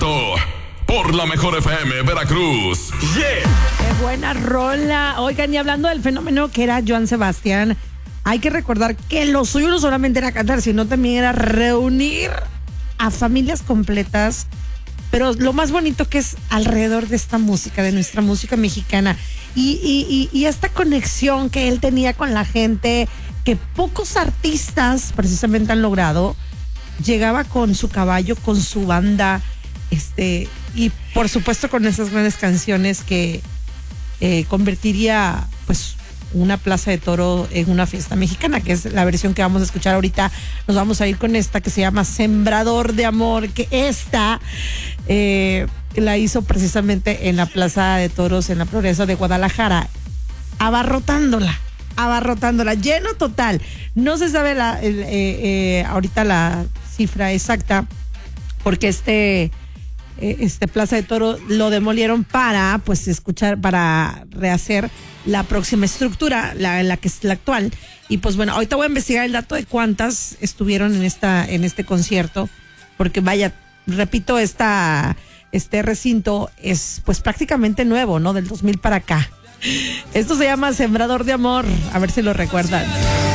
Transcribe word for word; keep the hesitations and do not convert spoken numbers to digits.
alto por la mejor F M Veracruz. Yeah. Qué buena rola. Oigan, y hablando del fenómeno que era Joan Sebastián, hay que recordar que lo suyo no solamente era cantar, sino también era reunir a familias completas. Pero lo más bonito que es alrededor de esta música, de nuestra música mexicana, y, y, y, y esta conexión que él tenía con la gente, que pocos artistas precisamente han logrado. Llegaba con su caballo, con su banda, este, y por supuesto con esas grandes canciones que eh, convertiría pues una plaza de toro en una fiesta mexicana, que es la versión que vamos a escuchar ahorita. Nos vamos a ir con esta que se llama Sembrador de Amor, que esta eh, la hizo precisamente en la Plaza de Toros en la Progreso de Guadalajara, abarrotándola, abarrotándola, lleno total. No se sabe la, el, eh, eh, ahorita la cifra exacta, porque este este Plaza de Toro lo demolieron para pues escuchar, para rehacer la próxima estructura, la, la que es la actual. Y pues bueno, ahorita voy a investigar el dato de cuántas estuvieron en esta, en este concierto, porque vaya, repito, esta, este recinto es pues prácticamente nuevo, ¿no? Del dos mil para acá. Esto se llama Sembrador de Amor, a ver si lo recuerdan.